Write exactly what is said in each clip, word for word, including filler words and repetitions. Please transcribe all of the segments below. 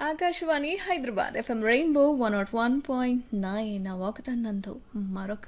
Akashvani Hyderabad FM rainbow one not one point nine వాకతన్నందు మరొక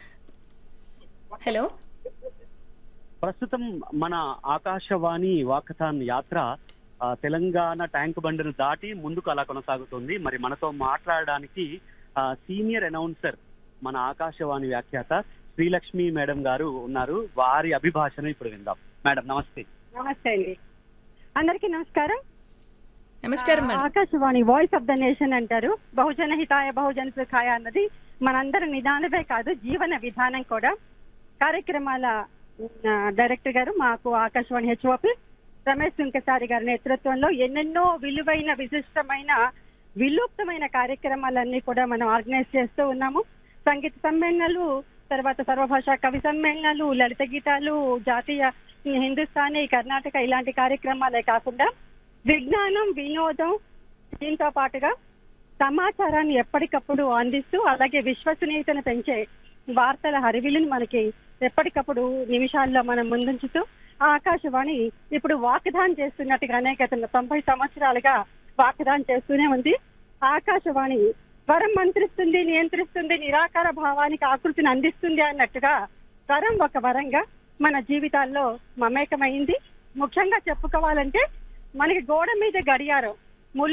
hello ప్రస్తుతం మన ఆకాశవాణి వాకథాన్ యాత్ర ఆ, తెలంగాణ ట్యాంక్ బండ్ను దాటి ముందుకు అలా కొనసాగుతుంది. మరి మనతో మాట్లాడడానికి ఆ, సీనియర్ అనౌన్సర్ మన ఆకాశవాణి వ్యాఖ్యాత శ్రీలక్ష్మి మేడం గారు ఉన్నారు. వారి అభిభాషణ ఇప్పుడు విందాం. మేడం నమస్తే. నమస్తే అండి, అందరికీ నమస్కారం. నమస్కారం madam. Akashvani voice of the nation అంటారు. బహుజన హితాయ బహుజన సుఖాయ అన్నది మనందరి నిదానమే కాదు, జీవన విధానం కూడా. కార్యక్రమాల ఆ, డైరెక్టర్ గారు మాకు ఆకాశవాణి హెచ్ఓపి రమేష్ సుంకసారి గారి నేతృత్వంలో ఎన్నెన్నో విలువైన విశిష్టమైన విలూప్తమైన కార్యక్రమాలన్నీ కూడా మనం ఆర్గనైజ్ చేస్తూ ఉన్నాము. సంగీత సమ్మేళనాలు, తర్వాత సర్వభాషా కవి సమ్మేళనాలు, లలిత గీతాలు, జాతీయ హిందుస్థానీ, కర్ణాటక ఇలాంటి కార్యక్రమాలే కాకుండా విజ్ఞానం, వినోదం, దీంతో పాటుగా సమాచారాన్ని ఎప్పటికప్పుడు అందిస్తూ అలాగే విశ్వసనీయతను పెంచే వార్తల హరివిలుని మనకి ఎప్పటికప్పుడు నిమిషాల్లో మనం ముందుంచుతూ ఆకాశవాణి ఇప్పుడు వాకథాన్ చేస్తున్నట్టుగానే గత తొంభై సంవత్సరాలుగా వాకథాన్ చేస్తూనే ఉంది. ఆకాశవాణి స్వరం మంత్రిస్తుంది, నియంత్రిస్తుంది, నిరాకార భావానికి ఆకృతిని అందిస్తుంది అన్నట్టుగా స్వరం ఒక వరంగా మన జీవితాల్లో మమేకమైంది. ముఖ్యంగా చెప్పుకోవాలంటే మనకి గోడ మీద గడియారం